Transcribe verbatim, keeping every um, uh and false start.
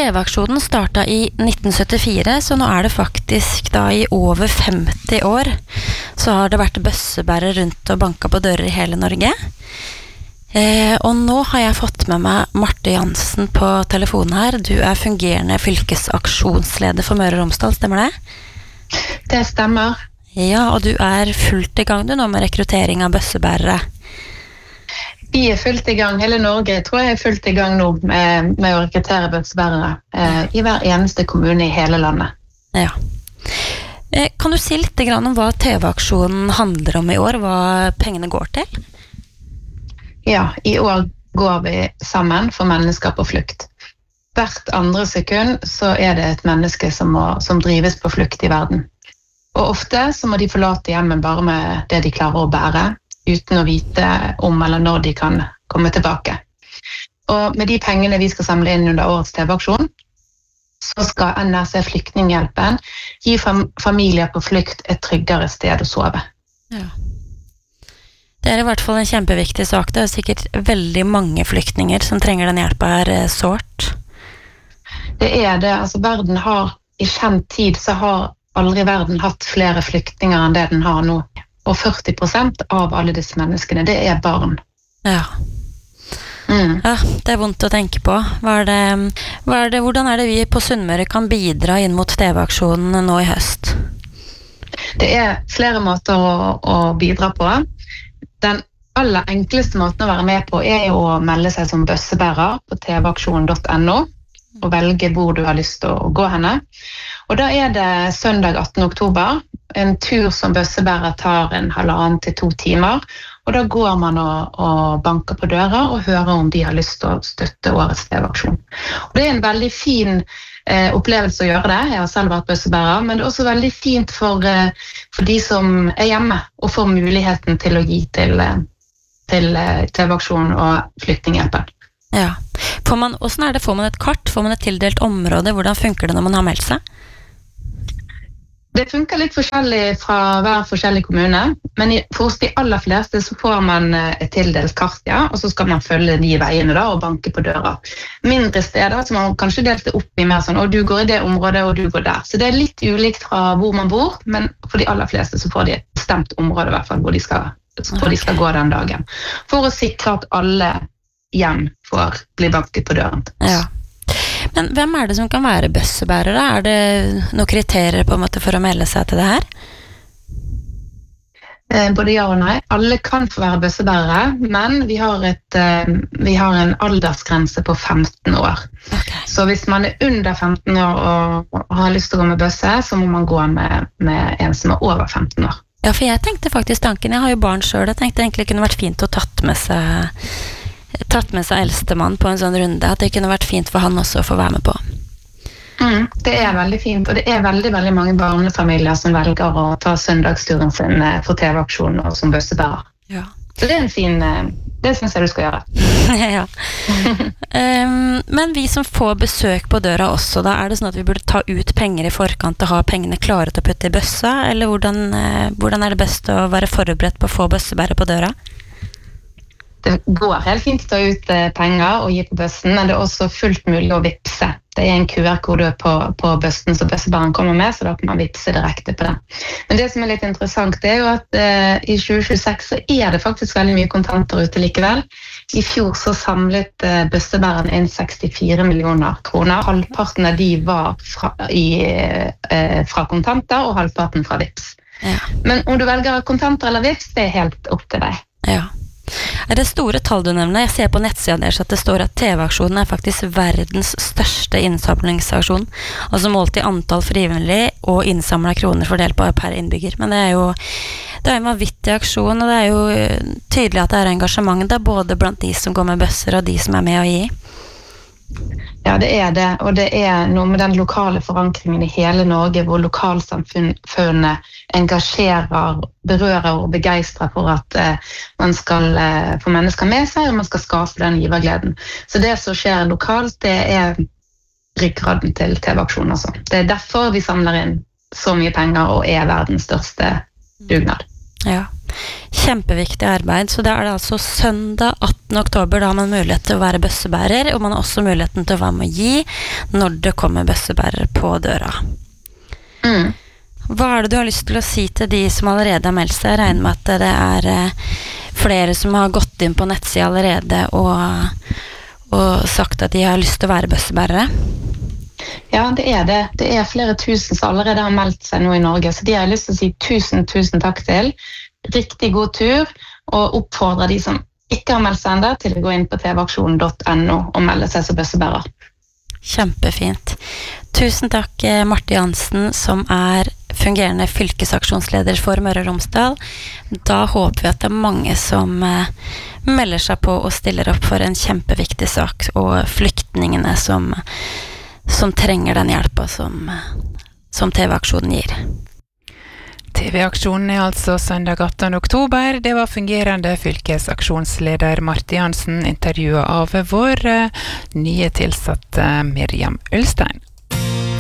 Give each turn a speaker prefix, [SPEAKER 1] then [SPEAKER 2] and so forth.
[SPEAKER 1] T V-aksjonen startet i nitten syttifire, så nå er det faktisk da i over femti år så har det vært bøssebærere rundt og banket på dører i hele Norge. Eh, og nå har jeg fått med meg Marte Jansen på telefonen her. Du er fungerende fylkesaksjonsleder for Møre og Romsdal, stemmer det?
[SPEAKER 2] Det stemmer.
[SPEAKER 1] Ja, og du er fullt i gang du nå med rekruttering av bøssebærere.
[SPEAKER 2] Vi er fullt i gang, hele Norge tror jeg er fullt i gang nå med, med å rekruttere bøssebærere eh, i hver eneste kommune i hele landet.
[SPEAKER 1] Ja. Eh, kan du si litt grann om hva T V-aksjonen handler om i år, hva pengene går til?
[SPEAKER 2] Ja, i år går vi sammen for mennesker på flukt. Hvert andre sekund så er det et menneske som, må, som drives på flukt i verden. Og ofte så må de forlate hjemmet bare med det de klarer å bære, uten å vite om eller når de kan komme tilbake. Og med de pengene vi skal samle inn under årets T V-aksjon, så skal N R C Flyktninghjelpen gi fam- familier på flukt et tryggere sted å sove.
[SPEAKER 1] Ja. Det er i hvert fall en kjempeviktig sak. Det er sikkert veldig mange flyktninger som trenger den hjelpen her sårt.
[SPEAKER 2] Det er det. Altså, verden har, i kjent tid så har aldri verden hatt flere flyktninger enn det den har nå. Og førti prosent av alle disse menneskene, det er barn.
[SPEAKER 1] Ja. Mm. Ja, det er vondt å tenke på. Hva er det, hva er det, hvordan er det vi på Sunnmøre kan bidra inn mot T V-aksjonen nå i høst?
[SPEAKER 2] Det er flere måter å, å bidra på. Den aller enkleste måten å være med på er jo å melde seg som bøssebærer på t v aksjon punktum n o og velge hvor du har lyst til å gå henne. Og da er det søndag attende oktober. En tur som bøssebærer tar en halvannen til to timer, og da går man og, og banker på dører og hører om de har lyst til å støtte årets T V-aksjon. Og det er en veldig fin eh, opplevelse å gjøre det. Jeg har selv vært bøssebærer, men det er også veldig fint for, eh, for de som er hjemme og får muligheten til å gi til, eh, til eh, T V-aksjon og Flyktninghjelpen.
[SPEAKER 1] Ja. Får man, hvordan er det? Får man et kart? Får man et tildelt område? Hvordan funker det når man har meldt seg?
[SPEAKER 2] Det funker litt forskjellig fra hver forskjellig kommune, men for oss de aller fleste så får man et tildelt kart, ja, og så skal man følge de veiene da, og banke på døra. Mindre steder så man kanskje delte opp i mer sånn, og du går i det området, og du går der. Så det er litt ulikt fra hvor man bor, men for de aller fleste så får de et bestemt område i hvert fall, hvor de skal, hvor de skal gå den dagen. For å sikre at alle hjem får bli banket på døren.
[SPEAKER 1] Ja. Men hvem er det som kan være bøssebærere? Er det noen kriterier på en måte for å melde seg til det her?
[SPEAKER 2] Eh, både ja og nei. Alle kan få være bøssebærere, men vi har, et, eh, vi har en aldersgrense på femten år.
[SPEAKER 1] Okay.
[SPEAKER 2] Så hvis man er under femten år og, og har lyst til å gå med bøsse, så må man gå med, med en som er over femten år.
[SPEAKER 1] Ja, for jeg tenkte faktisk tanken, jeg har jo barn selv, jeg tenkte egentlig det kunne vært fint å tatt med seg tatt med seg eldstemann på en sånn runde, at det kunne vært fint for han også å få være med på.
[SPEAKER 2] Mm, det er veldig fint, og det er veldig, veldig mange barnefamilier som velger å ta søndagsturen sin for T V-aksjonen og som bøssebærer.
[SPEAKER 1] Ja.
[SPEAKER 2] Så det er en fin, det synes jeg du skal gjøre.
[SPEAKER 1] Ja. um, men vi som får besøk på døra også, da er det sånn at vi burde ta ut penger i forkant og ha pengene klare til å putte i bøssa, eller hvordan, uh, hvordan er det best å være forberedt på å få bøssebærer på døra?
[SPEAKER 2] Det går helt fint å ta ut penger og gi på bøssen, men det er også fullt mulig å vipse. Det er en Q R-kode på, på bøssen som bøssebæreren kommer med, så da kan man vipse direkte på den. Men det som er litt interessant, det er jo at eh, i tjue tjueseks så er det faktisk veldig mye kontanter ute likevel. I fjor så samlet eh, bøssebæreren inn sekstifire millioner kroner. Halvparten av de var fra, i, eh, fra kontanter, og halvparten fra vips. Ja. Men om du velger kontanter eller vips, det er helt opp til deg.
[SPEAKER 1] Ja. Er det store tall du nevner? Jeg ser på nettsiden deres at det står at T V-aksjonen er faktisk verdens største innsamlingsaksjon, altså målt i antall frivillig og innsamlet kroner fordelt på per innbygger. Men det er jo det er en vanvittig aksjon, og det er jo tydelig at det er engasjement da, både blant de som går med bøsser og de som er med å gi.
[SPEAKER 2] Ja, det er det, og det er noe med den lokale forankringen i hele Norge, hvor lokalsamfunnet engasjerer, berører og begeistrer for at eh, man skal eh, få mennesker med seg, og man skal skape den givergleden. Så det som skjer lokalt, det er ryggraden til T V-aksjonen. Altså. Det er derfor vi samler inn så mye penger og er verdens største dugnad.
[SPEAKER 1] Ja. Kjempeviktig arbeid, så da er det altså søndag attende oktober, da har man mulighet til å være bøssebærer, og man har også muligheten til å være med å gi når det kommer bøssebærere på døra.
[SPEAKER 2] Mm.
[SPEAKER 1] Hva er det du har lyst til å si til de som allerede har meldt seg? Jeg regner med at det er eh, flere som har gått inn på nettsida allerede og, og sagt at de har lyst til å være bøssebærere.
[SPEAKER 2] Ja, det er det. Det er flere tusen som allerede har meldt seg nå i Norge, så de har lyst til å si tusen, tusen takk til. Riktig god tur, og oppfordrer de som ikke har meldt seg enda til å gå inn på t v aksjonen punktum n o og melde seg som bøssebærer.
[SPEAKER 1] Kjempefint. Tusen takk, Marte Jansen, som er fungerende fylkesaksjonsleder for Møre og Romsdal. Da håper vi at det er mange som eh, melder seg på og stiller opp for en kjempeviktig sak, og flyktningene som som trenger den hjelpa som, som T V-aksjonen gir.
[SPEAKER 3] T V-aksjonen er altså søndag attende oktober. Det var fungerende fylkesaksjonsleder Marte Jansen, intervjuet av vår nye tilsatte Miriam Ølstein.